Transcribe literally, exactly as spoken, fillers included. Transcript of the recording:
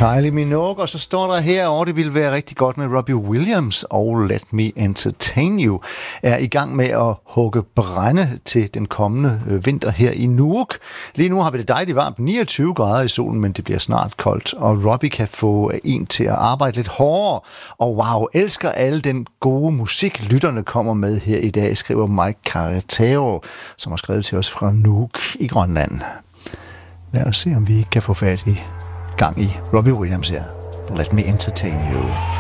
Kylie Minogue, og så står der her, og det ville være rigtig godt med Robbie Williams og Let Me Entertain You, er i gang med at hugge brænde til den kommende vinter her i Nuuk. Lige nu har vi det dejligt varmt, niogtyve grader i solen, men det bliver snart koldt, og Robbie kan få en til at arbejde lidt hårdere, og wow, elsker alle den gode musik, lytterne kommer med her i dag, skriver Mike Caretero, som har skrevet til os fra Nuuk i Grønland. Lad os se, om vi kan få fat i gang i Robbie Williams her. Let Me Entertain You.